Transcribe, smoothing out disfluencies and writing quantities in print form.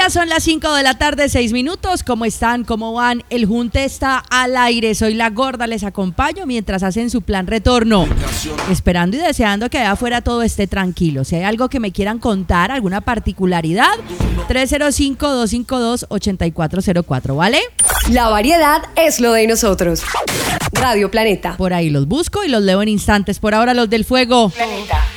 días, son las 5 de la tarde, 6 minutos. ¿Cómo están? ¿Cómo van? El Junte está al aire. Soy la Gorda, les acompaño mientras hacen su plan retorno. Esperando y deseando que allá afuera todo esté tranquilo. Si hay algo que me quieran contar, alguna particularidad, 305-252-8404, ¿vale? La variedad es lo de nosotros. Radio Planeta. Por ahí los busco y los leo en instantes. Por ahora los del fuego. Planeta.